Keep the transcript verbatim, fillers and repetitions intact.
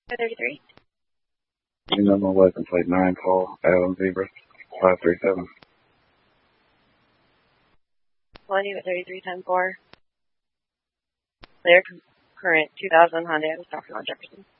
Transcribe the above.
thirty-three. Your number license plate nine, call Adam Zebra, five three seven. One, you at thirty-three ten four. Clear current two thousand Hyundai, Stockton on Jefferson.